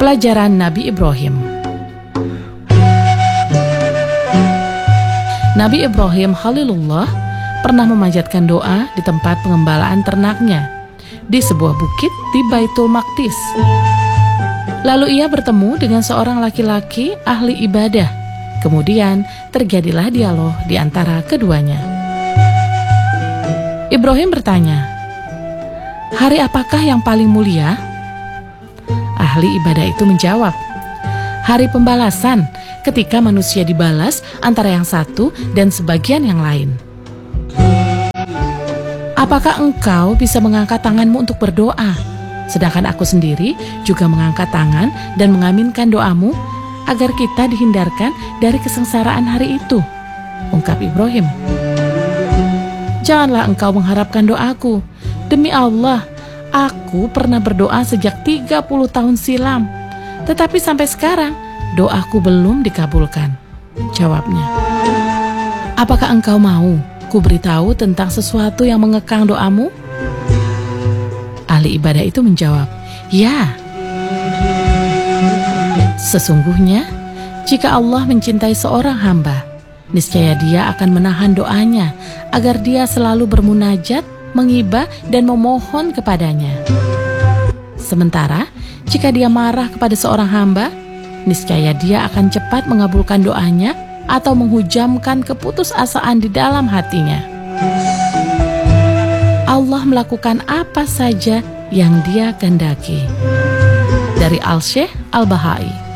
Pelajaran Nabi Ibrahim. Nabi Ibrahim Khalilullah pernah memanjatkan doa di tempat pengembalaan ternaknya di sebuah bukit di Baitul Maqdis. Lalu ia bertemu dengan seorang laki-laki ahli ibadah. Kemudian terjadilah dialog di antara keduanya. Ibrahim bertanya, "Hari apakah yang paling mulia?" Ahli ibadah itu menjawab, "Hari pembalasan, ketika manusia dibalas antara yang satu dan sebagian yang lain." "Apakah engkau bisa mengangkat tanganmu untuk berdoa? Sedangkan aku sendiri juga mengangkat tangan dan mengaminkan doamu agar kita dihindarkan dari kesengsaraan hari itu," ungkap Ibrahim. "Janganlah engkau mengharapkan doaku. Demi Allah, aku pernah berdoa sejak 30 tahun silam, tetapi sampai sekarang doaku belum dikabulkan," jawabnya. "Apakah engkau mau ku beritahu tentang sesuatu yang mengekang doamu?" Ahli ibadah itu menjawab, "Ya." Sesungguhnya, jika Allah mencintai seorang hamba, niscaya Dia akan menahan doanya agar dia selalu bermunajat, mengibah, dan memohon kepadanya. Sementara, jika Dia marah kepada seorang hamba, niscaya Dia akan cepat mengabulkan doanya atau menghujamkan keputusasaan di dalam hatinya. Allah melakukan apa saja yang Dia kehendaki. Dari Al-Syekh Al-Bahai.